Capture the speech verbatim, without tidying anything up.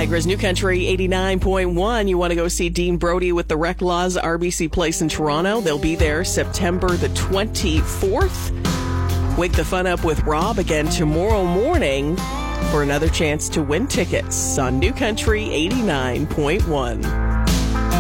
Niagara's New Country eighty-nine point one. You want to go see Dean Brody with the Reclaws, R B C Place in Toronto. They'll be there September the twenty-fourth. Wake the fun up with Rob again tomorrow morning for another chance to win tickets on New Country eighty-nine point one.